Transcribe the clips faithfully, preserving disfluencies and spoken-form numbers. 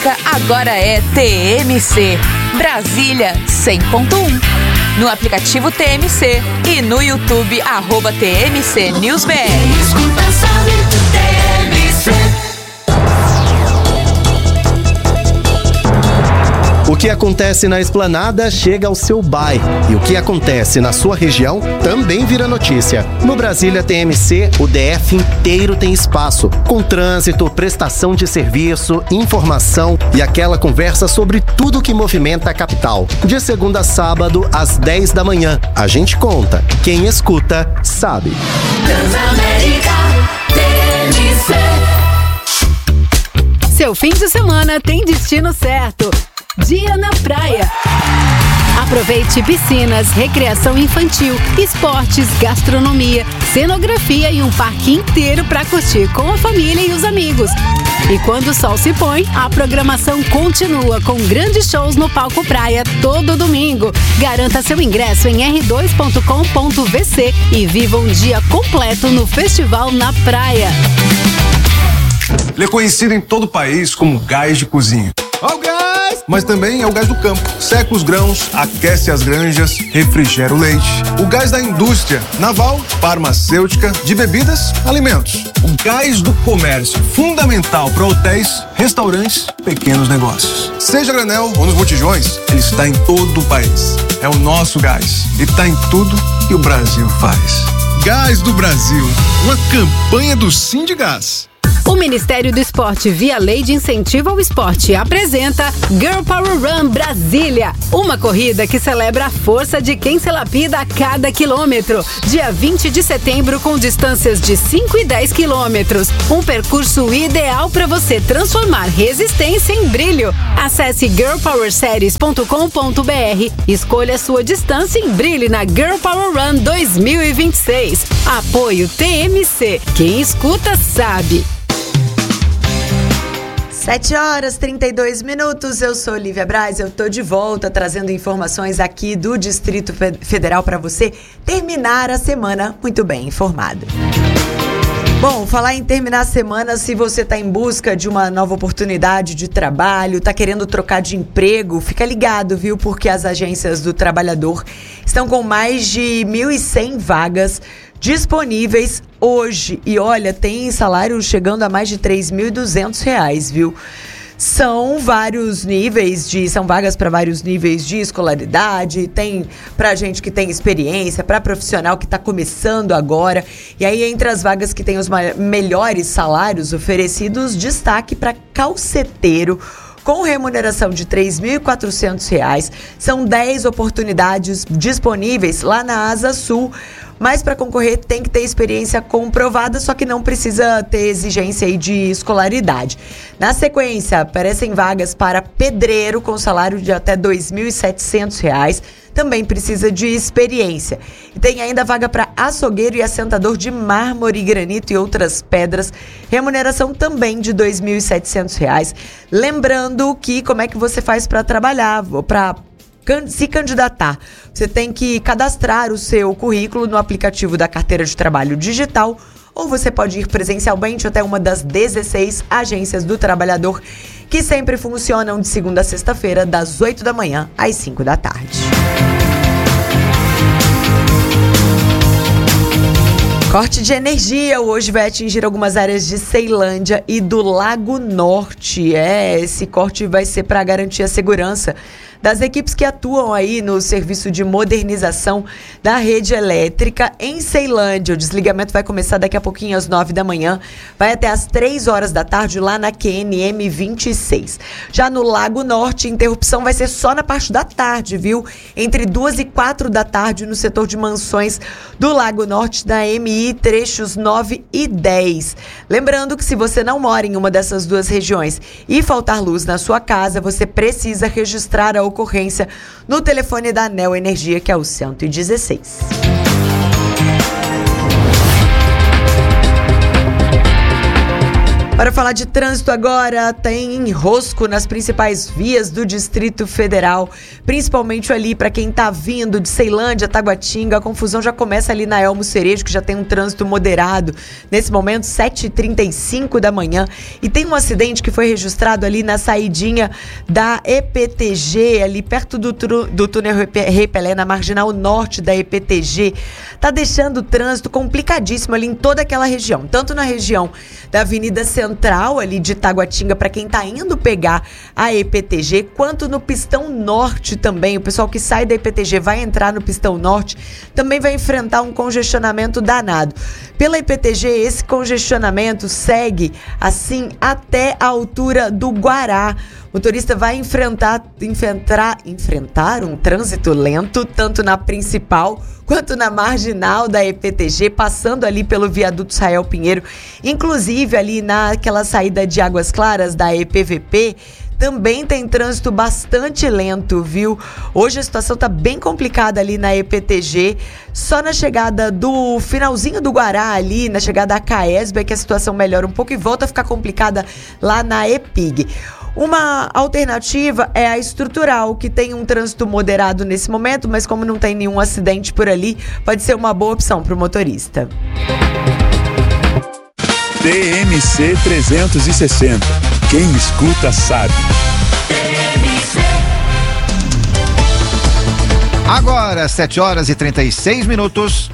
Elétrica agora é T M C. Brasília cem ponto um. No aplicativo T M C e no YouTube, arroba T M C News B R. Escuta, sabe, T M C. O que acontece na Esplanada chega ao seu bairro. E o que acontece na sua região também vira notícia. No Brasília T M C, o D F inteiro tem espaço, com trânsito, prestação de serviço, informação e aquela conversa sobre tudo que movimenta a capital. De segunda a sábado, às dez da manhã. A gente conta. Quem escuta, sabe. Transamérica T M C. Seu fim de semana tem destino certo. Dia na praia. Aproveite piscinas, recreação infantil, esportes, gastronomia, cenografia e um parque inteiro para curtir com a família e os amigos. E quando o sol se põe, a programação continua com grandes shows no Palco Praia todo domingo. Garanta seu ingresso em r dois ponto com ponto v c e viva um dia completo no Festival na Praia. Ele é conhecido em todo o país como gás de cozinha. Ó o gás! Mas também é o gás do campo. Seca os grãos, aquece as granjas, refrigera o leite. O gás da indústria naval, farmacêutica, de bebidas, alimentos. O gás do comércio, fundamental para hotéis, restaurantes, pequenos negócios. Seja granel ou nos botijões, ele está em todo o país. É o nosso gás. E está em tudo que o Brasil faz. Gás do Brasil, uma campanha do Sindigás. O Ministério do Esporte, via Lei de Incentivo ao Esporte, apresenta Girl Power Run Brasília, uma corrida que celebra a força de quem se lapida a cada quilômetro. Dia vinte de setembro, com distâncias de cinco e dez quilômetros. Um percurso ideal para você transformar resistência em brilho. Acesse girl power series ponto com ponto b r, escolha sua distância e brilhe na Girl Power Run dois mil e vinte e seis. Apoio T M C. Quem escuta sabe. sete horas e trinta e dois minutos, eu sou Lívia Braz, eu tô de volta trazendo informações aqui do Distrito Federal para você terminar a semana muito bem informado. Bom, falar em terminar a semana, se você está em busca de uma nova oportunidade de trabalho, está querendo trocar de emprego, fica ligado, viu? Porque as agências do trabalhador estão com mais de mil e cem vagas disponíveis hoje. E olha, tem salário chegando a mais de três mil e duzentos reais, viu? São vários níveis de... São vagas para vários níveis de escolaridade. Tem para gente que tem experiência, para profissional que está começando agora. E aí, entre as vagas que tem os melhores salários oferecidos, destaque para calceteiro, com remuneração de três mil e quatrocentos reais. São dez oportunidades disponíveis lá na Asa Sul. Mas para concorrer tem que ter experiência comprovada, só que não precisa ter exigência aí de escolaridade. Na sequência, aparecem vagas para pedreiro com salário de até dois mil e setecentos reais. Também precisa de experiência. E tem ainda vaga para açougueiro e assentador de mármore, granito e outras pedras. Remuneração também de dois mil e setecentos reais. Lembrando que como é que você faz para trabalhar, para se candidatar. Você tem que cadastrar o seu currículo no aplicativo da Carteira de Trabalho Digital, ou você pode ir presencialmente até uma das dezesseis agências do trabalhador, que sempre funcionam de segunda a sexta-feira, das oito da manhã às cinco da tarde. Corte de energia hoje vai atingir algumas áreas de Ceilândia e do Lago Norte. É, esse corte vai ser para garantir a segurança das equipes que atuam aí no serviço de modernização da rede elétrica em Ceilândia. O desligamento vai começar daqui a pouquinho às nove da manhã, vai até às três horas da tarde lá na Q N M vinte e seis. Já no Lago Norte, a interrupção vai ser só na parte da tarde, viu? Entre duas e quatro da tarde no setor de mansões do Lago Norte da M I, trechos nove e dez. Lembrando que se você não mora em uma dessas duas regiões e faltar luz na sua casa, você precisa registrar a ocorrência no telefone da Neo Energia, que é o cento e dezesseis. Para falar de trânsito agora, tem enrosco nas principais vias do Distrito Federal, principalmente ali para quem tá vindo de Ceilândia, Taguatinga. A confusão já começa ali na Elmo Cerejo, que já tem um trânsito moderado. Nesse momento, sete e trinta e cinco da manhã. E tem um acidente que foi registrado ali na saidinha da E P T G, ali perto do, do túnel Rei Pelé, na marginal norte da E P T G. Tá deixando o trânsito complicadíssimo ali em toda aquela região, tanto na região da Avenida Central, ali de Taguatinga, para quem tá indo pegar a E P T G, quanto no Pistão Norte também. O pessoal que sai da E P T G vai entrar no Pistão Norte, também vai enfrentar um congestionamento danado. Pela E P T G, esse congestionamento segue assim até a altura do Guará. O motorista vai enfrentar, enfrentar, enfrentar um trânsito lento, tanto na principal quanto na marginal da E P T G, passando ali pelo viaduto Israel Pinheiro, inclusive ali naquela saída de Águas Claras da E P V P, também tem trânsito bastante lento, viu? Hoje a situação tá bem complicada ali na E P T G, só na chegada do finalzinho do Guará ali, na chegada da Caesb, é que a situação melhora um pouco e volta a ficar complicada lá na E P I G. Uma alternativa é a estrutural, que tem um trânsito moderado nesse momento, mas como não tem nenhum acidente por ali, pode ser uma boa opção para o motorista. T M C trezentos e sessenta. Quem escuta sabe. Agora, sete horas e trinta e seis minutos.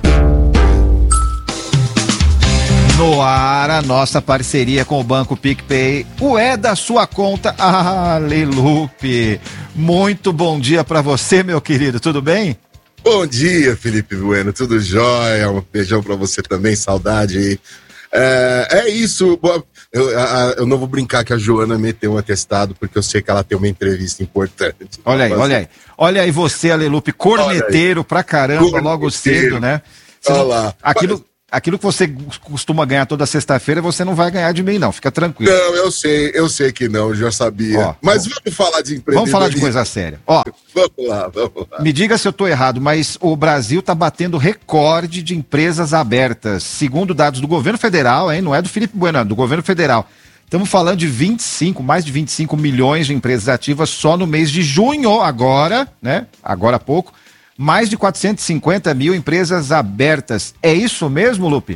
No ar, a nossa parceria com o Banco PicPay. O é da sua conta. Ah, Lelupe. Muito bom dia pra você, meu querido. Tudo bem? Bom dia, Felipe Bueno. Tudo jóia? Um beijão pra você também. Saudade aí. É, é isso. Eu, a, eu não vou brincar que a Joana meteu um atestado, porque eu sei que ela tem uma entrevista importante. Olha aí, olha aí. Olha aí você, Alelupe, corneteiro pra caramba, corneteiro. Logo cedo, né? Olha lá. Aquilo... Mas... Aquilo que você costuma ganhar toda sexta-feira, você não vai ganhar de mim, não. Fica tranquilo. Não, eu sei, eu sei que não, eu já sabia. Ó, mas ó, vamos falar de empreendedorismo. Vamos falar de coisa séria. Ó, vamos lá, vamos lá. Me diga se eu estou errado, mas o Brasil está batendo recorde de empresas abertas. Segundo dados do governo federal, hein? Não é do Felipe Bueno, é do governo federal. Estamos falando de vinte e cinco, mais de vinte e cinco milhões de empresas ativas só no mês de junho, agora, né? Agora há pouco. Mais de quatrocentos e cinquenta mil empresas abertas. É isso mesmo, Lupe?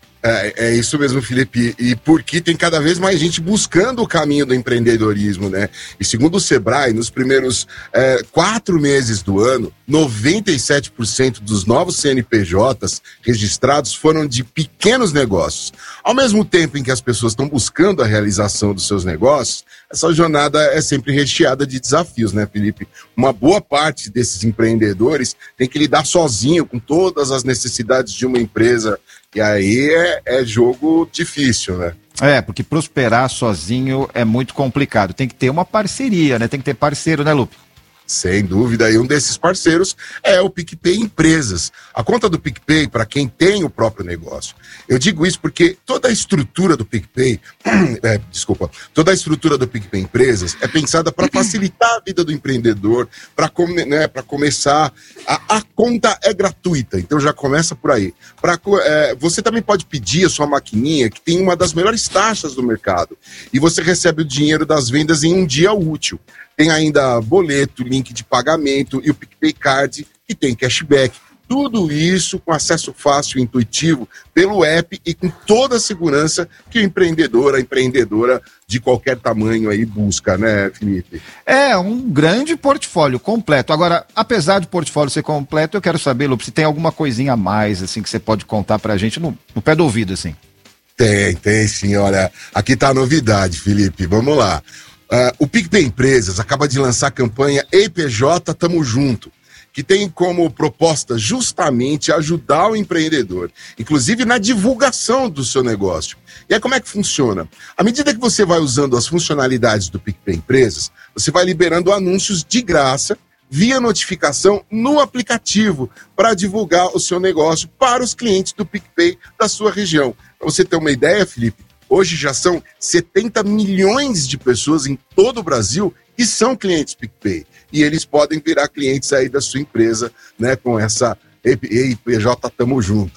É, é isso mesmo, Felipe, e porque tem cada vez mais gente buscando o caminho do empreendedorismo, né? E segundo o Sebrae, nos primeiros é, quatro meses do ano, noventa e sete por cento dos novos C N P Js registrados foram de pequenos negócios. Ao mesmo tempo em que as pessoas estão buscando a realização dos seus negócios, essa jornada é sempre recheada de desafios, né, Felipe? Uma boa parte desses empreendedores tem que lidar sozinho com todas as necessidades de uma empresa. E aí é, é jogo difícil, né? É, porque prosperar sozinho é muito complicado. Tem que ter uma parceria, né? Tem que ter parceiro, né, Lupe? Sem dúvida, e um desses parceiros é o PicPay Empresas. A conta do PicPay para quem tem o próprio negócio. Eu digo isso porque toda a estrutura do PicPay, é, desculpa, toda a estrutura do PicPay Empresas é pensada para facilitar a vida do empreendedor, para come, né, para começar. A, a conta é gratuita, então já começa por aí. Pra, é, você também pode pedir a sua maquininha, que tem uma das melhores taxas do mercado, e você recebe o dinheiro das vendas em um dia útil. Tem ainda boleto, link de pagamento e o PicPay Card, que tem cashback. Tudo isso com acesso fácil e intuitivo pelo app e com toda a segurança que o empreendedor, a empreendedora de qualquer tamanho aí busca, né, Felipe? É, um grande portfólio completo. Agora, apesar de portfólio ser completo, eu quero saber, Lupe, se tem alguma coisinha a mais, assim, que você pode contar pra gente no, no pé do ouvido, assim. Tem, tem sim, olha. Aqui tá a novidade, Felipe, vamos lá. Uh, o PicPay Empresas acaba de lançar a campanha E P J Tamo Junto, que tem como proposta justamente ajudar o empreendedor, inclusive na divulgação do seu negócio. E aí como é que funciona? À medida que você vai usando as funcionalidades do PicPay Empresas, você vai liberando anúncios de graça via notificação no aplicativo para divulgar o seu negócio para os clientes do PicPay da sua região. Para você ter uma ideia, Felipe, hoje já são setenta milhões de pessoas em todo o Brasil que são clientes PicPay. E eles podem virar clientes aí da sua empresa, né, com essa E P J Tamo Junto.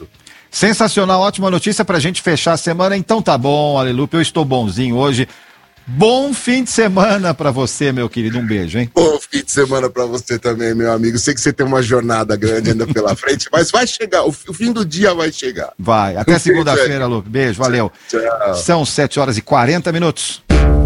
Sensacional, ótima notícia pra gente fechar a semana. Então tá bom, Aleluia, eu estou bonzinho hoje. Bom fim de semana pra você, meu querido. Um beijo, hein? Bom fim de semana pra você também, meu amigo. Sei que você tem uma jornada grande ainda pela frente, mas vai chegar. O fim do dia vai chegar. Vai. Até segunda-feira, Lupe. Beijo, valeu. Tchau. São sete horas e quarenta minutos.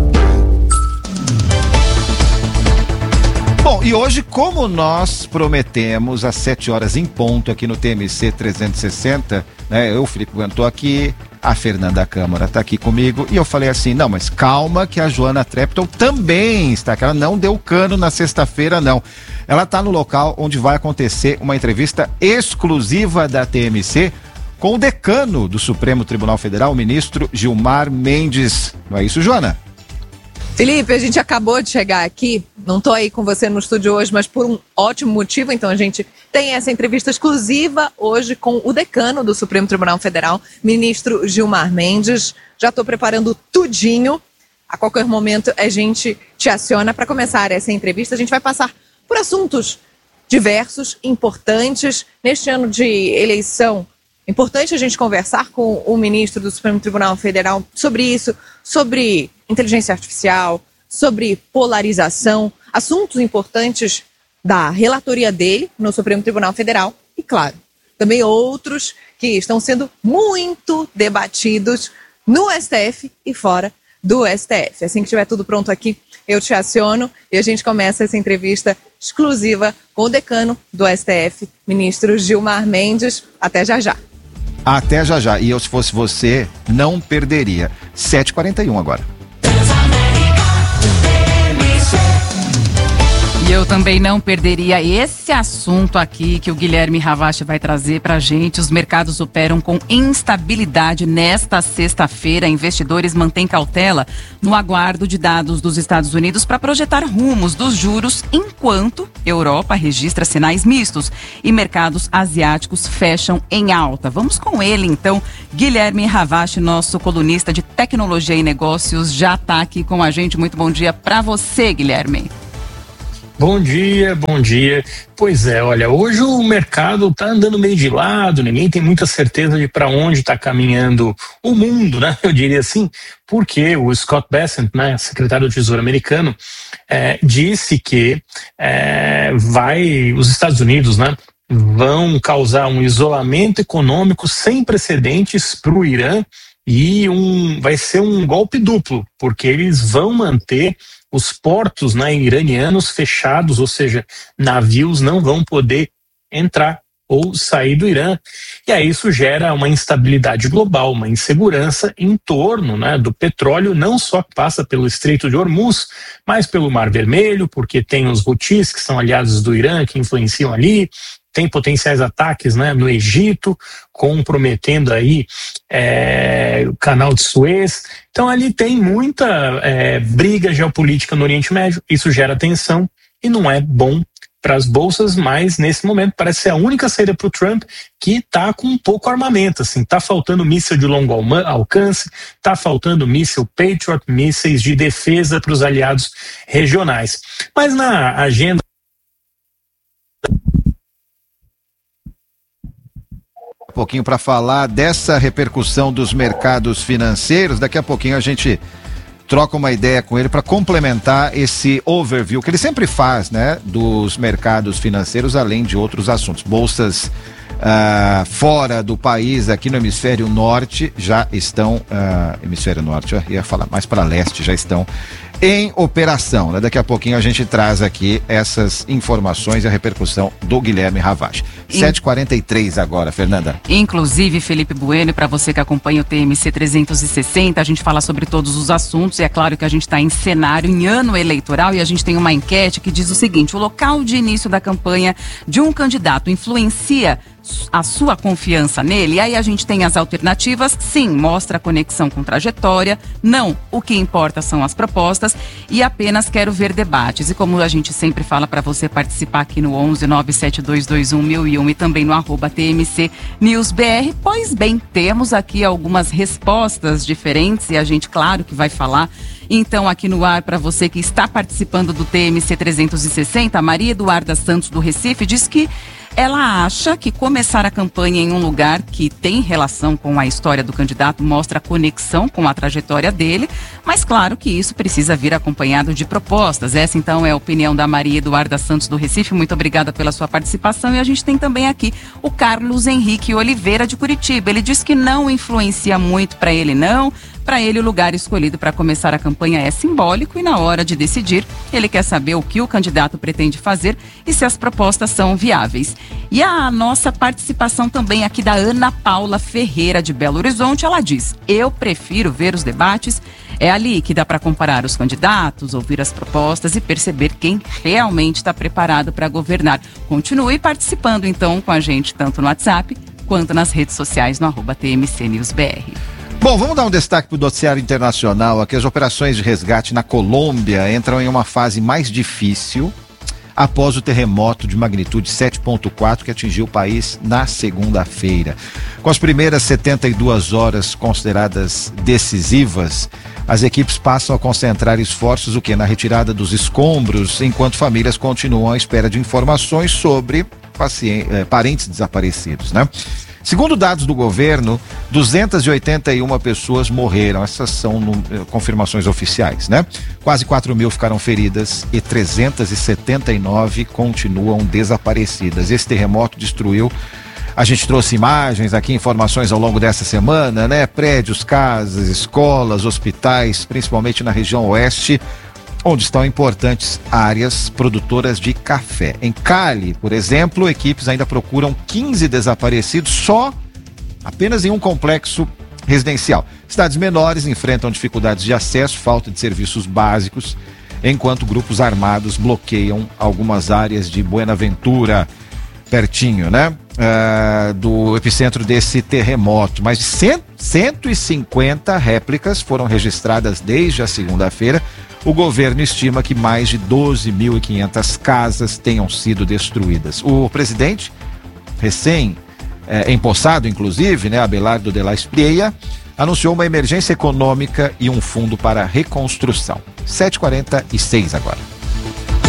Bom, e hoje, como nós prometemos, às sete horas em ponto aqui no T M C trezentos e sessenta, né? Eu, Felipe Bueno, tô aqui, a Fernanda Câmara tá aqui comigo, e eu falei assim, não, mas calma que a Joana Trepton também está aqui, ela não deu cano na sexta-feira, não. Ela tá no local onde vai acontecer uma entrevista exclusiva da T M C com o decano do Supremo Tribunal Federal, o ministro Gilmar Mendes. Não é isso, Joana? Felipe, a gente acabou de chegar aqui, não estou aí com você no estúdio hoje, mas por um ótimo motivo, então a gente tem essa entrevista exclusiva hoje com o decano do Supremo Tribunal Federal, ministro Gilmar Mendes. Já estou preparando tudinho, a qualquer momento a gente te aciona para começar essa entrevista. A gente vai passar por assuntos diversos, importantes, neste ano de eleição. Importante a gente conversar com o ministro do Supremo Tribunal Federal sobre isso, sobre inteligência artificial, sobre polarização, assuntos importantes da relatoria dele no Supremo Tribunal Federal e, claro, também outros que estão sendo muito debatidos no S T F e fora do S T F. Assim que tiver tudo pronto aqui, eu te aciono e a gente começa essa entrevista exclusiva com o decano do S T F, ministro Gilmar Mendes. Até já já. Até já já. E eu, se fosse você, não perderia. sete e quarenta e um agora. E eu também não perderia esse assunto aqui que o Guilherme Ravache vai trazer pra gente. Os mercados operam com instabilidade nesta sexta-feira. Investidores mantêm cautela no aguardo de dados dos Estados Unidos para projetar rumos dos juros, enquanto Europa registra sinais mistos e mercados asiáticos fecham em alta. Vamos com ele, então. Guilherme Ravache, nosso colunista de tecnologia e negócios, já está aqui com a gente. Muito bom dia para você, Guilherme. Bom dia, bom dia. Pois é, olha, hoje o mercado está andando meio de lado, ninguém tem muita certeza de para onde está caminhando o mundo, né? Eu diria assim, porque o Scott Bessent, né, secretário do Tesouro americano, é, disse que é, vai, os Estados Unidos, né, vão causar um isolamento econômico sem precedentes para o Irã e um, vai ser um golpe duplo, porque eles vão manter os portos, né, iranianos fechados, ou seja, navios não vão poder entrar ou sair do Irã. E aí isso gera uma instabilidade global, uma insegurança em torno, né, do petróleo, não só que passa pelo Estreito de Hormuz, mas pelo Mar Vermelho, porque tem os Houthis, que são aliados do Irã, que influenciam ali, tem potenciais ataques, né, no Egito, comprometendo aí é, o canal de Suez. Então ali tem muita é, briga geopolítica no Oriente Médio, isso gera tensão e não é bom para as bolsas, mas nesse momento parece ser a única saída para o Trump que está com um pouco armamento, assim, está faltando míssil de longo alcance, está faltando míssil Patriot, mísseis de defesa para os aliados regionais. Mas na agenda Um pouquinho para falar dessa repercussão dos mercados financeiros. Daqui a pouquinho a gente troca uma ideia com ele para complementar esse overview que ele sempre faz, né, dos mercados financeiros, além de outros assuntos. Bolsas uh, fora do país, aqui no hemisfério norte, já estão, uh, hemisfério norte, eu ia falar mais para leste, já estão em operação, né? Daqui a pouquinho a gente traz aqui essas informações e a repercussão do Guilherme Ravache. sete e quarenta e três agora, Fernanda. Inclusive, Felipe Bueno, para você que acompanha o T M C trezentos e sessenta, a gente fala sobre todos os assuntos e é claro que a gente está em cenário, em ano eleitoral, e a gente tem uma enquete que diz o seguinte: o local de início da campanha de um candidato influencia a sua confiança nele? E aí a gente tem as alternativas. Sim, mostra a conexão com trajetória. Não, o que importa são as propostas. E apenas quero ver debates. E como a gente sempre fala para você participar aqui no onze nove sete dois dois um mil e um e também no arroba T M C News B R, pois bem, temos aqui algumas respostas diferentes e a gente, claro, que vai falar. Então, aqui no ar, para você que está participando do T M C trezentos e sessenta, a Maria Eduarda Santos do Recife diz que Ela acha que começar a campanha em um lugar que tem relação com a história do candidato mostra a conexão com a trajetória dele, mas claro que isso precisa vir acompanhado de propostas. Essa então é a opinião da Maria Eduarda Santos do Recife. Muito obrigada pela sua participação. E a gente tem também aqui o Carlos Henrique Oliveira de Curitiba. Ele diz que não influencia muito para ele não. Para ele, o lugar escolhido para começar a campanha é simbólico e na hora de decidir, ele quer saber o que o candidato pretende fazer e se as propostas são viáveis. E a nossa participação também aqui da Ana Paula Ferreira de Belo Horizonte, ela diz: eu prefiro ver os debates, é ali que dá para comparar os candidatos, ouvir as propostas e perceber quem realmente está preparado para governar. Continue participando então com a gente, tanto no WhatsApp quanto nas redes sociais no arroba T M C News B R. Bom, vamos dar um destaque para o noticiário internacional. Aqui as operações de resgate na Colômbia entram em uma fase mais difícil após o terremoto de magnitude sete ponto quatro que atingiu o país na segunda-feira. Com as primeiras setenta e duas horas consideradas decisivas, as equipes passam a concentrar esforços o que na retirada dos escombros, enquanto famílias continuam à espera de informações sobre pacientes, eh, parentes desaparecidos, né? Segundo dados do governo, duzentas e oitenta e uma pessoas morreram. Essas são no, eh, confirmações oficiais, né? Quase quatro mil ficaram feridas e trezentas e setenta e nove continuam desaparecidas. Esse terremoto destruiu, a gente trouxe imagens aqui, informações ao longo dessa semana, né? Prédios, casas, escolas, hospitais, principalmente na região oeste, onde estão importantes áreas produtoras de café. Em Cali, por exemplo, equipes ainda procuram quinze desaparecidos só apenas em um complexo residencial. Cidades menores enfrentam dificuldades de acesso, falta de serviços básicos, enquanto grupos armados bloqueiam algumas áreas de Buenaventura, pertinho, né? Uh, do epicentro desse terremoto. Mais de cento e cinquenta réplicas foram registradas desde a segunda-feira. O governo estima que mais de doze mil e quinhentas casas tenham sido destruídas. O presidente, recém é, empossado, inclusive, né, Abelardo de la Espriella, anunciou uma emergência econômica e um fundo para reconstrução. sete e quarenta e seis agora.